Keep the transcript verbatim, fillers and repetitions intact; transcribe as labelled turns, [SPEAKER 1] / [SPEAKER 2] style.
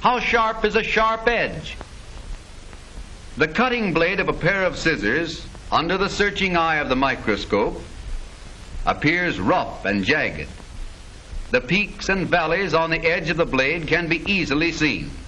[SPEAKER 1] How sharp is a sharp edge? The cutting blade of a pair of scissors, under the searching eye of the microscope, appears rough and jagged. The peaks and valleys on the edge of the blade can be easily seen.